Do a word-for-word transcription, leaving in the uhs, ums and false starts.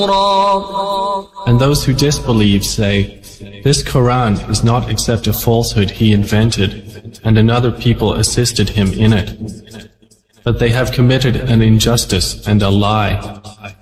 And those who disbelieve say, this Quran is not except a falsehood he invented, and another people assisted him in it. But they have committed an injustice and a lie.